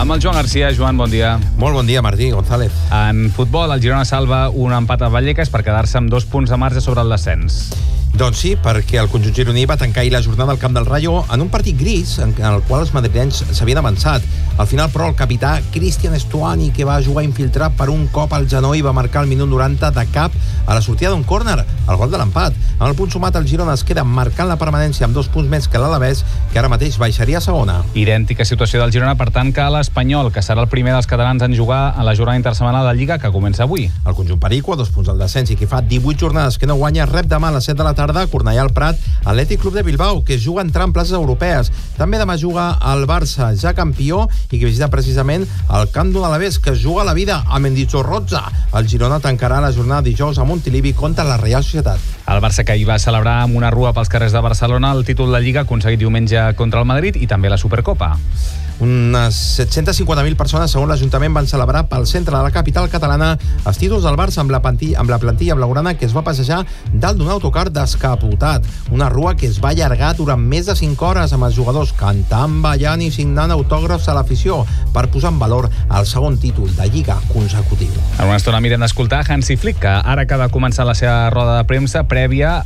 Amb el Joan Garcia. Joan, bon dia. Molt bon dia, Martí González. En futbol, el Girona salva un empat a Vallecas per quedar-se amb 2 punts de marge sobre el descens. Doncs sí, perquè el conjunt gironí va tancar ahir la jornada al camp del Rayo en un partit gris en el qual els madrilenys s'havien avançat. Al final, però, el capità Cristian Stuani, que va jugar infiltrat per un cop al genoll, va marcar el minut 90 de cap a la sortida d'un córner, el gol de l'empat. Amb el punt sumat, el Girona es queda marcant la permanència amb 2 punts més que l'Alavés, que ara mateix baixaria a segona. Idèntica situació del Girona, per tant, que l'Espanyol, que serà el primer dels catalans en jugar a la jornada intersetmanal de Lliga, que comença avui. El conjunt perico, 2 punts del descens i que fa 18 jornades que no guanya, rep demà a les 7 de la tarda a Cornellà al Prat, Atlètic Club de Bilbao, que juga a entrar en places europees. També demà juga el Barça, ja campió, i que visita precisament el camp d'un Alavés, que juga a la vida a Mendizorroza. El Girona tancarà la jornada dijous a Montilivi contra la Reial Societat. El Barça, que hi va celebrar amb una rua pels carrers de Barcelona el títol de Lliga aconseguit diumenge contra el Madrid i també la Supercopa. Unes 750.000 persones, segons l'Ajuntament, van celebrar pel centre de la capital catalana els títols del Barça amb la plantilla blaugrana, que es va passejar dalt d'un autocar descapotat. Una rua que es va allargar durant més de 5 hores amb els jugadors cantant, ballant i signant autògrafs a l'afició per posar en valor el segon títol de Lliga consecutiu. En una estona mirem d'escoltar Hansi Flick, que ara acaba de començar la seva roda de premsa prèvia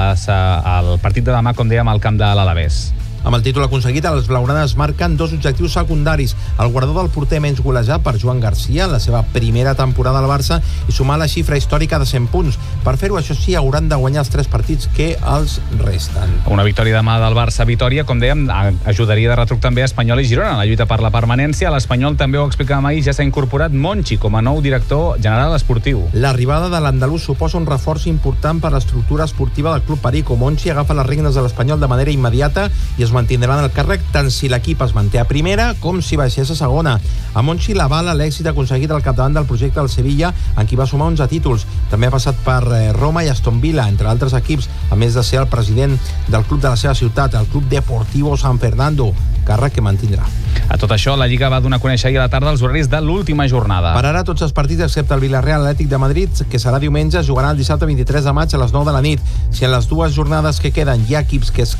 al partit de demà, com dèiem, al camp de l'Alavés. Amb el títol aconseguit, els blaugranes marquen 2 objectius secundaris: el guardó del porter menys golejat per Joan Garcia en la seva primera temporada al Barça i sumar la xifra històrica de 100 punts. Per fer-ho, això sí, hauran de guanyar els 3 partits que els resten. Una victòria demà del Barça Vitòria, com dèiem, ajudaria de retruc també a Espanyol i Girona en la lluita per la permanència. A l'Espanyol, també ho explicàvem ahir, ja s'ha incorporat Monchi com a nou director general esportiu. L'arribada de l'andalús suposa un reforç important per a l'estructura esportiva del club perico. Monchi agafa les regnes de l'Espanyol de manera immediata i es mantindrà en el càrrec tant si l'equip es manté a primera com si baixés a segona. A Monchi l'avala l'èxit aconseguit al capdavant del projecte del Sevilla, en qui va sumar 11 títols. També ha passat per Roma i Aston Villa, entre altres equips, a més de ser el president del club de la seva ciutat, el Club Deportivo San Fernando, càrrec que mantindrà. A tot això, la Lliga va donar a conèixer ahir a la tarda els horaris de l'última jornada. Per ara, tots els partits excepte el Villarreal Atlètic de Madrid, que serà diumenge, jugaran el dissabte 23 de maig a les 9 de la nit. Si en les 2 jornades que queden hi ha equips que es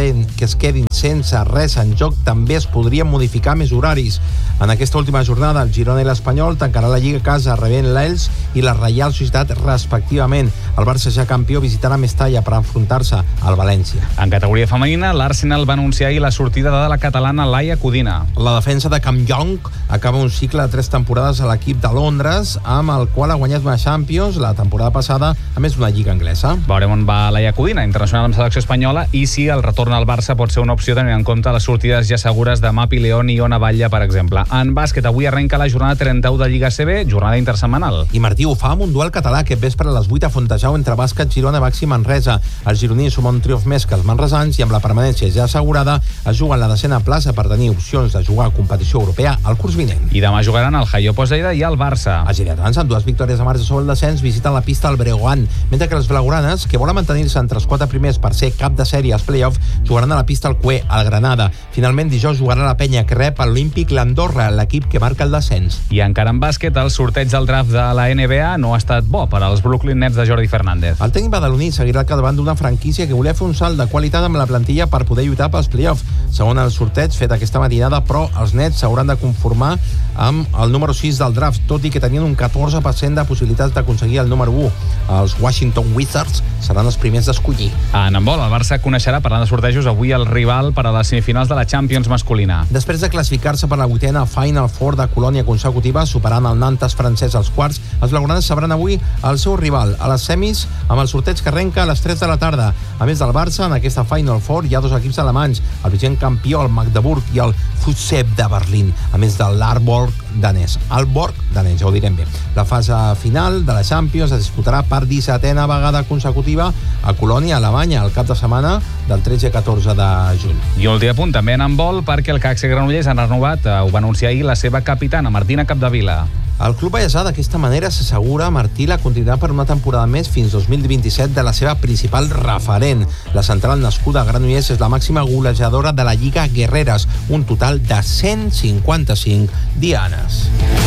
quedin sense res en joc, també es podrien modificar més horaris. En aquesta última jornada, el Girona i l'Espanyol tancarà la Lliga a casa rebent l'Elx i la Reial Societat respectivament. El Barça, ja campió, visitarà Mestalla per enfrontar-se al València. En categoria femenina, l'Arsenal va anunciar ahir la sortida de la catalana Laia Codina. La defensa de Campllong acaba un cicle de 3 temporades a l'equip de Londres, amb el qual ha guanyat una Champions la temporada passada, a més d'una Lliga anglesa. Veurem on va Laia Codina, internacional amb selecció espanyola, i si el retorn al Barça pot ser una opció tenint en compte les sortides ja segures de Mapi León i Ona Batlle, per exemple. En bàsquet, avui arrenca la jornada 31 de Lliga CB, jornada intersetmanal. I Martí, ho fa amb un duel català aquest vespre a les 8 a Fontejau entre bàsquet Girona, Baxi i Manresa. Els gironins sumen un triomf més que els manresans i amb la permanència ja assegurada es juguen la 10ª plaça per tenir opcions de jugar a competició europea al curs vinent. I demà jugaran el Jaio Poseida i el Barça. Els lleidatans, amb 2 victòries de marge sobre el descens, visiten la pista al Breogán, mentre que els blaugranes, que volen mantenir-se entre els 4 primers per ser cap de sèrie als play-offs, jugaran a la pista al Cue, al Granada. Finalment, dijous jugarà la penya que rep l'Olímpic l'Andorra, l'equip que marca el descens. I encara en bàsquet, el sorteig del draft de la NBA no ha estat bo per als Brooklyn Nets de Jordi Fernández. El tècnic badaloní seguirà al capdavant d'una franquícia que volia fer un salt de qualitat amb la plantilla per poder lluitar pels play-offs. Segons el sorteig fet aquesta matinada, però els Nets s'hauran de conformar amb el número 6 del draft, tot i que tenien un 14% de possibilitats d'aconseguir el número 1. Els Washington Wizards seran els primers d'escollir. En handbol, el Barça coneixerà, parlant de sortejos, avui el rival per a les semifinals de la Champions masculina. Després de classificar-se per la 8ª Final Four de Colònia consecutiva, superant el Nantes francès als quarts, els blaugranes sabran avui el seu rival a les semis amb el sorteig que arrenca a les 3 de la tarda. A més del Barça, en aquesta Final Four hi ha 2 equips alemanys, el vigent campió, el Magdeburg, i el Futseb de Berlín, a més de l'Aalborg danès. Aalborg danès, ja ho direm bé. La fase final de la Champions es disputarà per 17ª vegada consecutiva a Colònia, Alemanya, el cap de setmana del 13 i 14 de juny. I un últim apunt també en handbol, perquè el CAC Granollers han renovat, ho va anunciar ahir, la seva capitana, Martina Capdevila. El club ballesà d'aquesta manera s'assegura, Martí, la continuïtat per una temporada més fins 2027 de la seva principal referent. La central nascuda a Granollers és la màxima golejadora de la Lliga Guerreres, un total de 155 dianes.